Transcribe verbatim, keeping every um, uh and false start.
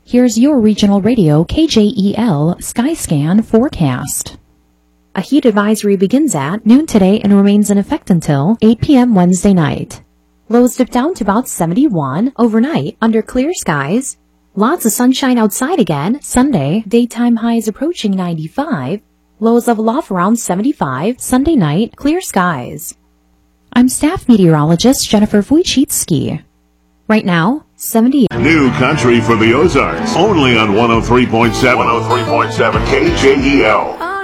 Here's your regional radio K J E L Skyscan forecast. A heat advisory begins at noon today and remains in effect until eight p m Wednesday night. Lows dip down to about seventy-one overnight under clear skies. Lots of sunshine outside again Sunday. Daytime highs approaching ninety-five. Lows level off around seventy-five. Sunday night, clear skies. I'm staff meteorologist Jennifer Wojcicki. Right now, seventy. New country for the Ozarks. Only on one oh three point seven. one oh three point seven K J E L.